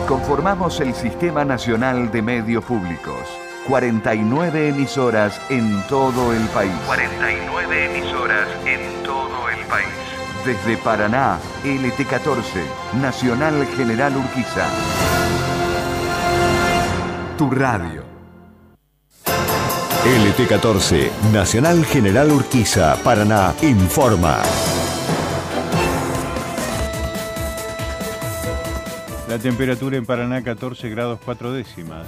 Conformamos el Sistema Nacional de Medios Públicos. 49 emisoras en todo el país. 49 emisoras en todo el país. Desde Paraná, LT14, Nacional General Urquiza. Tu radio. LT14, Nacional General Urquiza, Paraná, informa. La temperatura en Paraná 14 grados 4 décimas.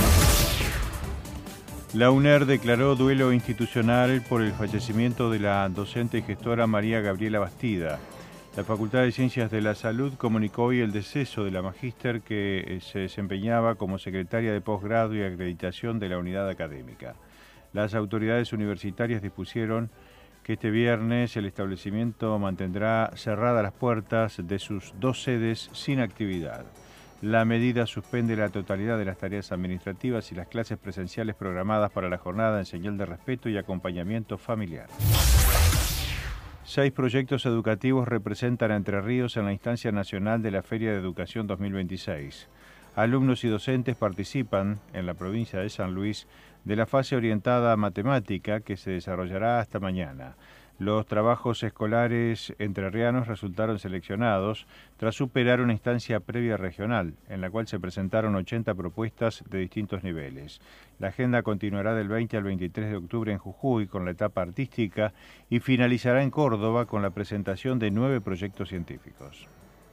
La UNER declaró duelo institucional por el fallecimiento de la docente y gestora María Gabriela Bastida. La Facultad de Ciencias de la Salud comunicó hoy el deceso de la magíster que se desempeñaba como secretaria de posgrado y acreditación de la unidad académica. Las autoridades universitarias dispusieron que este viernes el establecimiento mantendrá cerradas las puertas de sus 2 sedes sin actividad. La medida suspende la totalidad de las tareas administrativas y las clases presenciales programadas para la jornada en señal de respeto y acompañamiento familiar. 6 proyectos educativos representan a Entre Ríos en la instancia nacional de la Feria de Educación 2026. Alumnos y docentes participan en la provincia de San Luis de la fase orientada a matemática que se desarrollará hasta mañana. Los trabajos escolares entrerrianos resultaron seleccionados tras superar una instancia previa regional, en la cual se presentaron 80 propuestas de distintos niveles. La agenda continuará del 20 al 23 de octubre en Jujuy con la etapa artística y finalizará en Córdoba con la presentación de 9 proyectos científicos.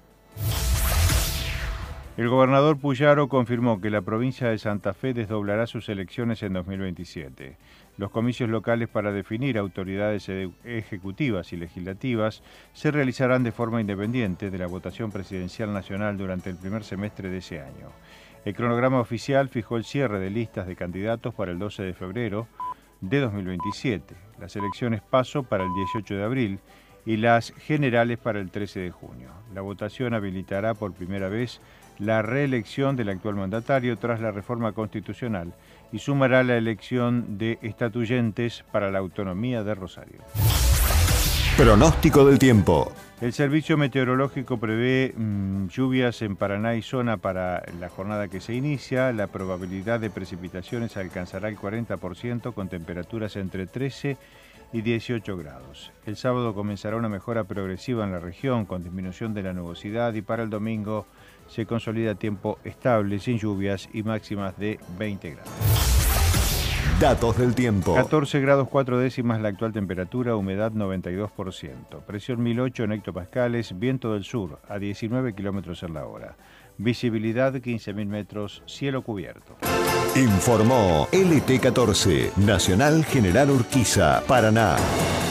El gobernador Puyaro confirmó que la provincia de Santa Fe desdoblará sus elecciones en 2027. Los comicios locales para definir autoridades ejecutivas y legislativas se realizarán de forma independiente de la votación presidencial nacional durante el primer semestre de ese año. El cronograma oficial fijó el cierre de listas de candidatos para el 12 de febrero de 2027, las elecciones PASO para el 18 de abril y las generales para el 13 de junio. La votación habilitará por primera vez la reelección del actual mandatario tras la reforma constitucional y sumará la elección de estatuyentes para la autonomía de Rosario. Pronóstico del tiempo. El Servicio Meteorológico prevé lluvias en Paraná y zona para la jornada que se inicia. La probabilidad de precipitaciones alcanzará el 40% con temperaturas entre 13 y 18 grados. El sábado comenzará una mejora progresiva en la región con disminución de la nubosidad y para el domingo se consolida tiempo estable, sin lluvias y máximas de 20 grados. Datos del tiempo. 14 grados 4 décimas la actual temperatura, humedad 92%. Presión 1008 en hectopascales, viento del sur a 19 kilómetros en la hora. Visibilidad 15.000 metros, cielo cubierto. Informó LT14, Nacional General Urquiza, Paraná.